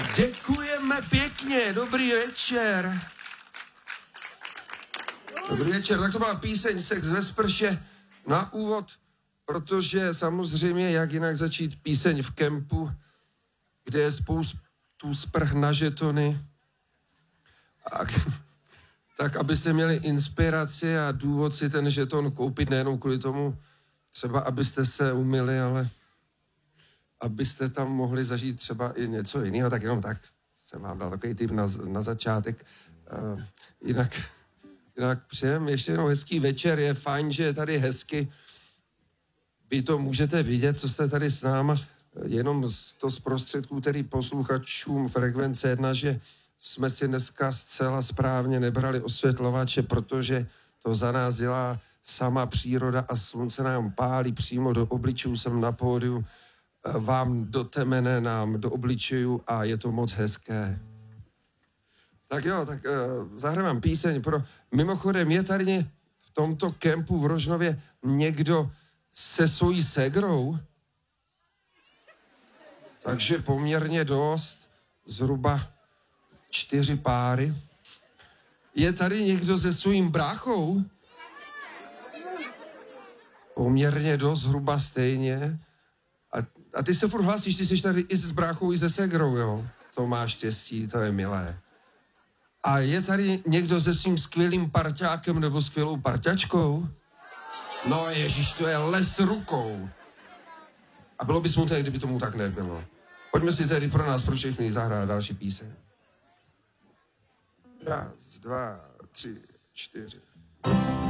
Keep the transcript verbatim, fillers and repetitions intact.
Děkujeme pěkně, dobrý večer. Dobrý večer, tak to byla píseň Sex ve sprše na úvod, protože samozřejmě jak jinak začít píseň v kempu, kde je spoustu sprch na žetony, tak, tak abyste měli inspiraci a důvod si ten žeton koupit nejenom kvůli tomu, třeba abyste se umyli, ale abyste tam mohli zažít třeba i něco jiného, tak jenom tak jsem vám dal takový tip na, na začátek. Uh, jinak, jinak přejem ještě jednou hezký večer, je fajn, že je tady hezky. Vy to můžete vidět, co jste tady s náma, jenom z to z prostředků, tedy posluchačům Frekvence jedna, že jsme si dneska zcela správně nebrali osvětlovače, protože to za nás dělá sama příroda a slunce nám pálí přímo do obličů, jsem na pódiu, vám do temene, nám do obličejů a je to moc hezké. Tak jo, tak uh, zahrávám píseň pro... Mimochodem, je tady v tomto kempu v Rožnově někdo se svojí segrou? Takže poměrně dost, zhruba čtyři páry. Je tady někdo se svým bráchou? Poměrně dost, zhruba stejně. A, a ty se furt hlásíš, ty jsi tady i s bráchou, i se segrou, jo? To máš štěstí, to je milé. A je tady někdo se svým skvělým parťákem nebo skvělou parťačkou? No ježíš, to je les rukou. A bylo by smutné, kdyby tomu tak nebylo. Pojďme si tedy pro nás, pro všechny, zahrát další píseň. Raz, dva, tři, čtyři.